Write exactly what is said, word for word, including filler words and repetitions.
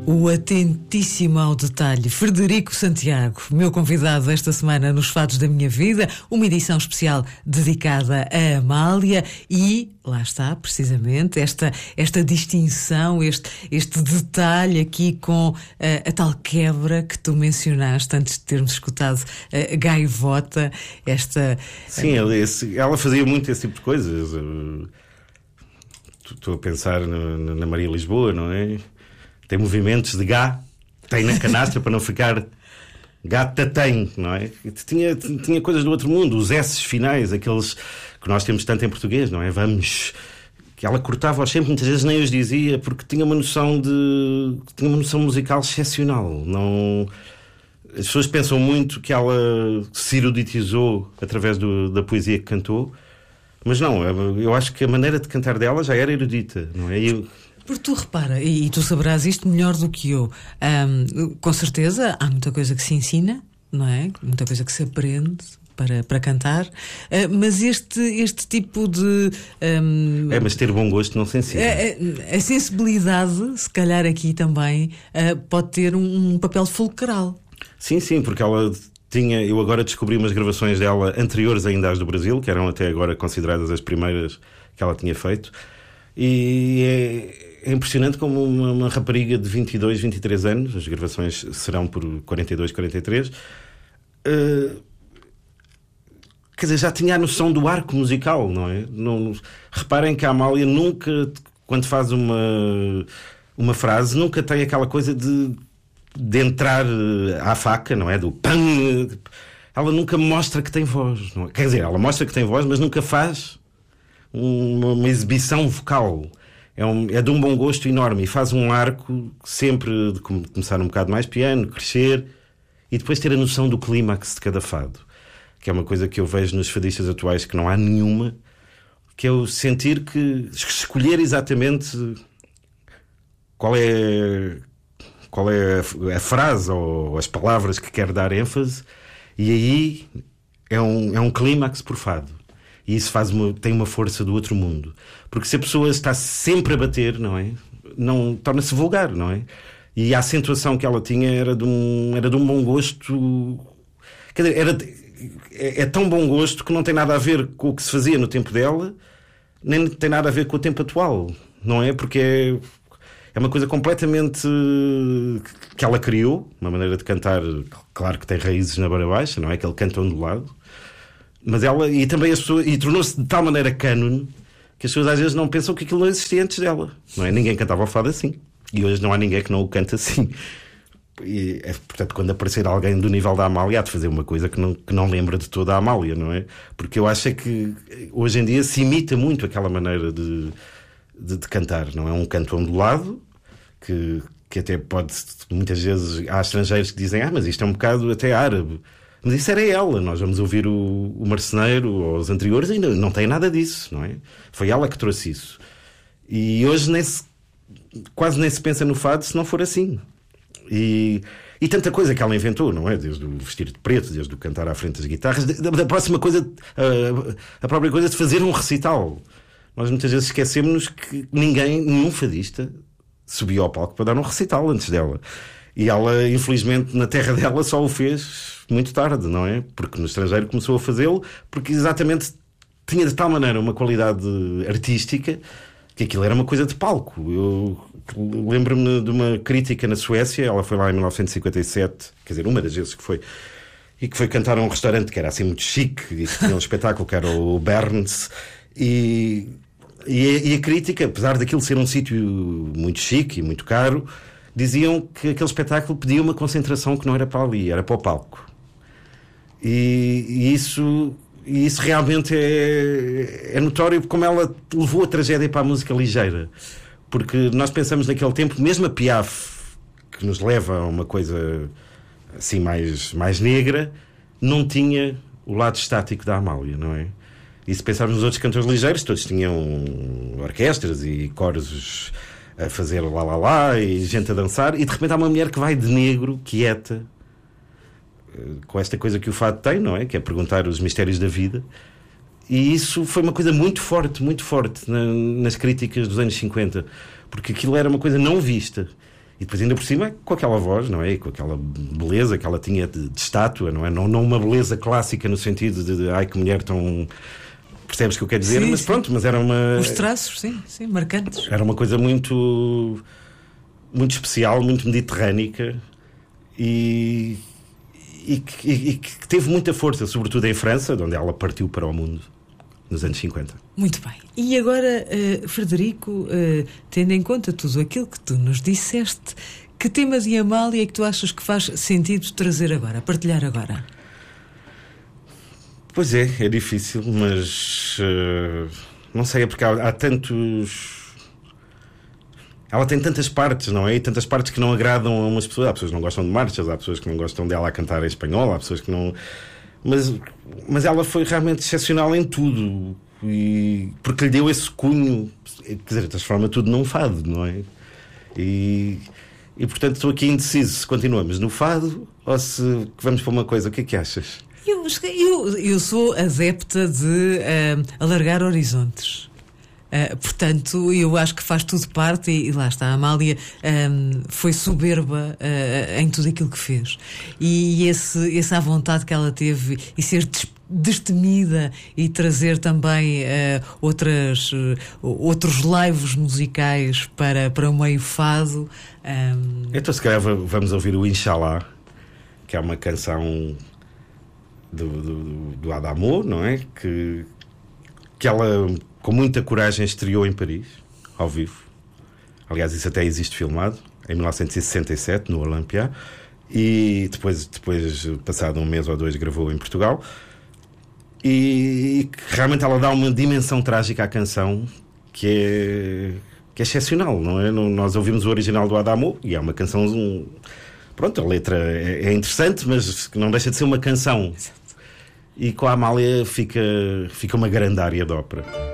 O atentíssimo ao detalhe Frederico Santiago, meu convidado esta semana nos Fados da Minha Vida, uma edição especial dedicada a Amália e, lá está, precisamente, esta, esta distinção, este, este detalhe aqui com uh, a tal quebra que tu mencionaste antes de termos escutado uh, Gaivota, esta... Sim, ela, esse, ela fazia muito esse tipo de coisas. Estou a pensar no, na Maria Lisboa, não é? Tem movimentos de gá, tem na canastra para não ficar gata tem, não é? Tinha, tinha coisas do outro mundo, os S's finais, aqueles que nós temos tanto em português, não é? Vamos, que ela cortava-os sempre, muitas vezes nem os dizia, porque tinha uma noção de, tinha uma noção musical excepcional. Não, as pessoas pensam muito que ela se eruditizou através do, da poesia que cantou, mas não, eu acho que a maneira de cantar dela já era erudita, não é? Eu, Porque tu repara, e, e tu saberás isto melhor do que eu, um, com certeza há muita coisa que se ensina, não é? Muita coisa que se aprende para, para cantar, uh, mas este, este tipo de... Um, é, mas ter bom gosto não se ensina. A, a sensibilidade, se calhar aqui também, uh, pode ter um, um papel fulcral. Sim, sim, porque ela tinha... Eu agora descobri umas gravações dela anteriores ainda às do Brasil, que eram até agora consideradas as primeiras que ela tinha feito, e é... É impressionante como uma, uma rapariga de vinte e dois, vinte e três anos, as gravações serão por quarenta e dois, quarenta e três, uh, quer dizer, já tinha a noção do arco musical, não é? Não, reparem que a Amália nunca, quando faz uma, uma frase, nunca tem aquela coisa de, de entrar à faca, não é? Do pam. Ela nunca mostra que tem voz, não é? Quer dizer, ela mostra que tem voz, mas nunca faz uma, uma exibição vocal. É, um, é de um bom gosto enorme e faz um arco sempre de começar um bocado mais piano, crescer e depois ter a noção do clímax de cada fado, que é uma coisa que eu vejo nos fadistas atuais que não há nenhuma, que é o sentir que escolher exatamente qual é, qual é a, a frase ou as palavras que quer dar ênfase, e aí é um, é um clímax por fado. E isso faz uma, tem uma força do outro mundo. Porque se a pessoa está sempre a bater, não é? Não, torna-se vulgar, não é? E a acentuação que ela tinha era de um, era de um bom gosto. Quer dizer, era, é, é tão bom gosto que não tem nada a ver com o que se fazia no tempo dela, nem tem nada a ver com o tempo atual, não é? Porque é, é uma coisa completamente que ela criou, uma maneira de cantar, claro que tem raízes na beira baixa, não é? Aquele canto ondulado. Mas ela, e também as pessoas, e tornou-se de tal maneira cânone que as pessoas às vezes não pensam que aquilo não existia antes dela, não é? Ninguém cantava o fado assim, e hoje não há ninguém que não o cante assim. E, é, portanto, quando aparecer alguém do nível da Amália, há de fazer uma coisa que não, que não lembra de toda a Amália, não é? Porque eu acho é que hoje em dia se imita muito aquela maneira de, de, de cantar, não é? Um canto ondulado que, que até pode, muitas vezes há estrangeiros que dizem, ah, mas isto é um bocado até árabe. Mas isso era ela, nós vamos ouvir o, o Marceneiro ou os anteriores, ainda não tem nada disso, não é? Foi ela que trouxe isso. E hoje nem se, quase nem se pensa no fado se não for assim. E, e tanta coisa que ela inventou, não é? Desde o vestir de preto, desde o cantar à frente das guitarras, da, da próxima coisa, a, a própria coisa de fazer um recital. Nós muitas vezes esquecemos que ninguém, nenhum fadista, subiu ao palco para dar um recital antes dela. E ela, infelizmente, na terra dela só o fez muito tarde, não é? Porque no estrangeiro começou a fazê-lo, porque exatamente tinha de tal maneira uma qualidade artística que aquilo era uma coisa de palco. Eu lembro-me de uma crítica na Suécia, ela foi lá em mil novecentos e cinquenta e sete, quer dizer, uma das vezes que foi, e que foi cantar a um restaurante que era assim muito chique, e que tinha um espetáculo que era o Berns, e, e, a, e a crítica, apesar daquilo ser um sítio muito chique e muito caro, diziam que aquele espetáculo pedia uma concentração que não era para ali, era para o palco. E, e isso, e isso realmente é, é notório como ela levou a tragédia para a música ligeira. Porque nós pensamos naquele tempo, mesmo a Piaf, que nos leva a uma coisa assim mais, mais negra, não tinha o lado estático da Amália, não é? E se pensarmos nos outros cantores ligeiros, todos tinham orquestras e coros a fazer lá lá lá e gente a dançar, e de repente há uma mulher que vai de negro, quieta, com esta coisa que o fado tem, não é? Que é perguntar os mistérios da vida. E isso foi uma coisa muito forte, muito forte na, nas críticas dos anos cinquenta, porque aquilo era uma coisa não vista. E depois ainda por cima com aquela voz, não é? E com aquela beleza que ela tinha de, de estátua, não é? Não, não uma beleza clássica no sentido de, de ai que mulher tão... Percebes o que eu quero dizer? Sim, mas sim. pronto, mas era uma... Os traços, sim, sim, marcantes. Era uma coisa muito... muito especial, muito mediterrânica e... E que, e que teve muita força, sobretudo em França, de onde ela partiu para o mundo nos anos cinquenta. Muito bem. E agora, uh, Frederico, uh, tendo em conta tudo aquilo que tu nos disseste, que tema de Amália é que tu achas que faz sentido trazer agora, partilhar agora? Pois é, é difícil, mas uh, não sei, é porque há, há tantos... Ela tem tantas partes, não é? E tantas partes que não agradam a umas pessoas. Há pessoas que não gostam de marchas, há pessoas que não gostam dela a cantar em espanhol, há pessoas que não... Mas, mas ela foi realmente excepcional em tudo. E, porque lhe deu esse cunho, quer dizer, transforma tudo num fado, não é? E, e portanto estou aqui indeciso se continuamos no fado ou se vamos para uma coisa. O que é que achas? Eu, eu, eu sou adepta de uh, alargar horizontes. Uh, portanto, eu acho que faz tudo parte, e, e lá está, a Amália um, foi soberba uh, em tudo aquilo que fez. E esse, essa vontade que ela teve e ser des, destemida e trazer também uh, outras, uh, outros laivos musicais para, para o meio fado. Um... Então, se calhar, vamos ouvir o Inshallah, que é uma canção do, do, do Adamo, não é? Que, que ela, com muita coragem, estreou em Paris, ao vivo. Aliás, isso até existe filmado, em mil novecentos e sessenta e sete, no Olympia. E depois, depois, passado um mês ou dois, gravou em Portugal. E realmente ela dá uma dimensão trágica à canção que é, que é excepcional, não é? Nós ouvimos o original do Adamo e é uma canção... Um, pronto, a letra é, é interessante, mas não deixa de ser uma canção. E com a Amália fica, fica uma grande área de ópera.